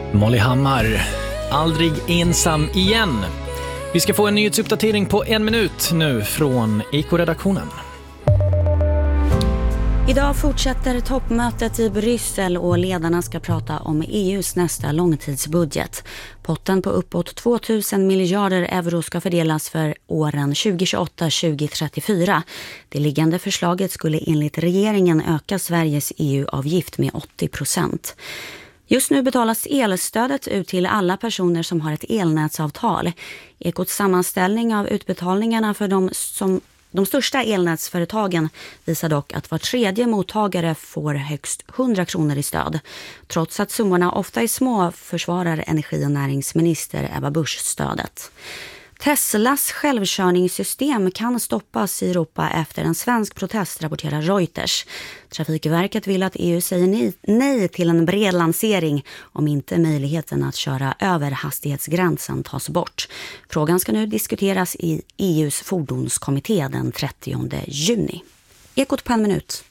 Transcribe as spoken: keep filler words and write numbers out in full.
Molly Hammar, aldrig ensam igen. Vi ska få en nyhetsuppdatering på en minut nu från Eko-redaktionen. Idag fortsätter toppmötet i Bryssel och ledarna ska prata om E U:s nästa långtidsbudget. Potten på uppåt tvåtusen miljarder euro ska fördelas för åren tjugo tjugoåtta till tjugo trettiofyra. Det liggande förslaget skulle enligt regeringen öka Sveriges E U-avgift med åttio procent. Just nu betalas elstödet ut till alla personer som har ett elnätsavtal. Ekots sammanställning av utbetalningarna för de som De största elnätsföretagen visar dock att var tredje mottagare får högst hundra kronor i stöd. Trots att summorna ofta är små försvarar energi- och näringsminister Ebba Busch stödet. Teslas självkörningssystem kan stoppas i Europa efter en svensk protest, rapporterar Reuters. Trafikverket vill att E U säger nej till en bred lansering om inte möjligheten att köra över hastighetsgränsen tas bort. Frågan ska nu diskuteras i E U:s fordonskommitté den trettionde juni. Ekot på en minut.